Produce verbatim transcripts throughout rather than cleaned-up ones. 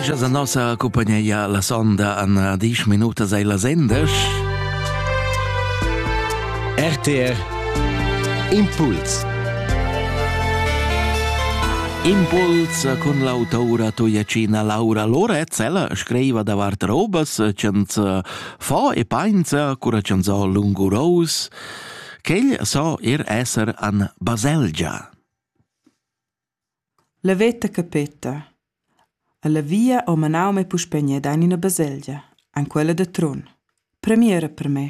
Sejas a nossa companhia la sonda an dieci minutas ai las endas. R T R Impuls. Impuls con l'autora toiacina Laura Lorez. Ella scriva davart robas, cens fa e painza, cura cens o lungurous, ch'ell so ir esser an Baselgia. La veta capetta. Alla via o manau me puspegna dan in a Baselgia, an quella de Tron. Premiera per me.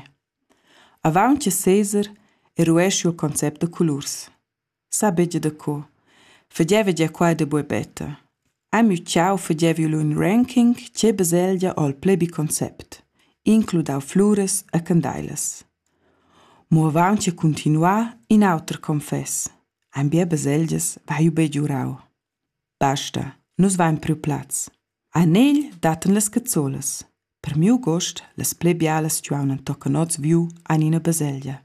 Avanti Cesar e ruesci il concept de colors. Sa beggia de co. Fagevi già qua de bue beta. A mi ciao fagevi un ranking che Baselgia o il plebi concept, includau flores e candailas. Mo avanti a continuar in auter confess. An bia Baselgias vai u be giurau. Basta. Nus vain priu plaz. A negl daten las cazzolas. Per miu gost, las plebialas giuaunan toccanots viu an ina Baselgia.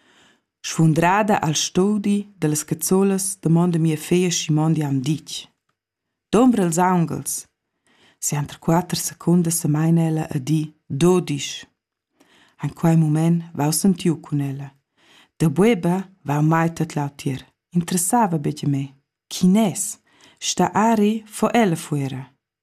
Sfundrada al studi de las cazzolas demanda mia feia Schimondi am dic. Dombra els angels. Se antre quattro secunde se maina ella a di dodisch. An quai moment vau sentiu con ella. De bueba vau mai tot lautier. Interessava bege me. Chines. Sta ari fo ella fuera.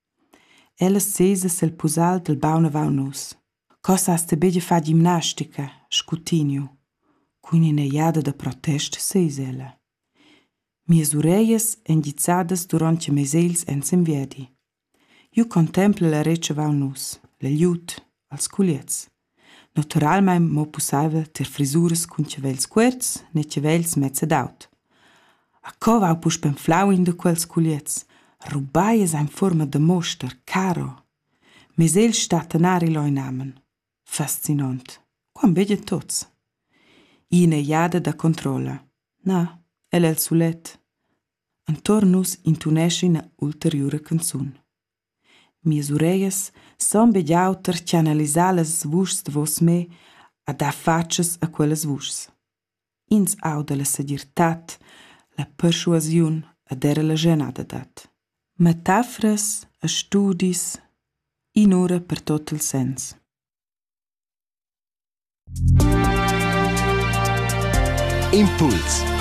Ella sesa sel pusal del bauna vau nus. Cosa aste bege fa gimnastica, scutinio. Quini ne jada da protest sesa ella. Mias ureias engizzadas durante mes eils en sem viedi. Iu contempla la reccia vau nus, la liut, als culiets. Naturalmein mo pusaiva ter frisuras cun cevels querts, ne cevels mezza d'aut. A co vau puspen flau in de quels culiets, rubaies in forma de moster, caro. Mes el statanari loi namen. Fascinant. Quam bege tots. Ine jada da controlla. Na, el el sulet. Antornus intunesce ina ulteriore canzun. Mias ureias son begiauter ci analisar las vuschs de vos me a da faces a quelles vuschs. Ins auda la sagirtat, la persuasion ad era la genada dat. Metafras a studis in ora per tot il sens. Impuls.